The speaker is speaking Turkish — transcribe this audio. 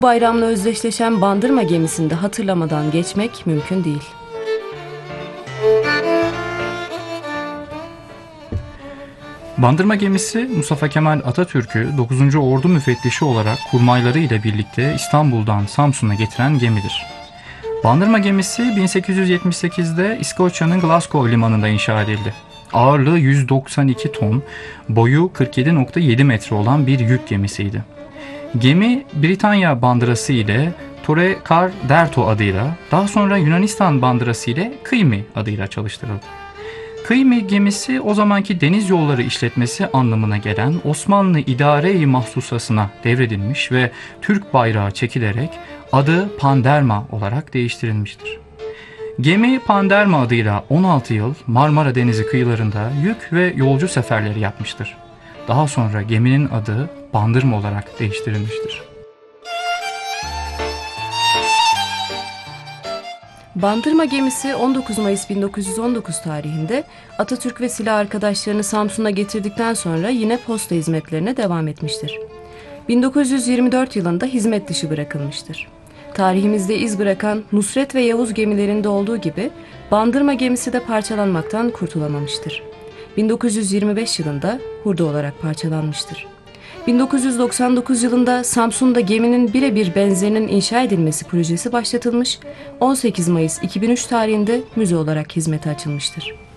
Bayramla özdeşleşen Bandırma gemisinde hatırlamadan geçmek mümkün değil. Bandırma gemisi Mustafa Kemal Atatürk'ü 9. Ordu müfettişi olarak kurmayları ile birlikte İstanbul'dan Samsun'a getiren gemidir. Bandırma gemisi 1878'de İskoçya'nın Glasgow limanında inşa edildi. Ağırlığı 192 ton, boyu 47,7 metre olan bir yük gemisiydi. Gemi Britanya bandırası ile Torre Carderto adıyla, daha sonra Yunanistan bandırası ile Kıymi adıyla çalıştırıldı. Kıymi gemisi o zamanki deniz yolları işletmesi anlamına gelen Osmanlı İdare-i Mahsusası'na devredilmiş ve Türk bayrağı çekilerek adı Panderma olarak değiştirilmiştir. Gemi Panderma adıyla 16 yıl Marmara Denizi kıyılarında yük ve yolcu seferleri yapmıştır. Daha sonra geminin adı Bandırma olarak değiştirilmiştir. Bandırma gemisi 19 Mayıs 1919 tarihinde Atatürk ve silah arkadaşlarını Samsun'a getirdikten sonra yine posta hizmetlerine devam etmiştir. 1924 yılında hizmet dışı bırakılmıştır. Tarihimizde iz bırakan Nusret ve Yavuz gemilerinde olduğu gibi Bandırma gemisi de parçalanmaktan kurtulamamıştır. 1925 yılında hurda olarak parçalanmıştır. 1999 yılında Samsun'da geminin birebir benzerinin inşa edilmesi projesi başlatılmış, 18 Mayıs 2003 tarihinde müze olarak hizmete açılmıştır.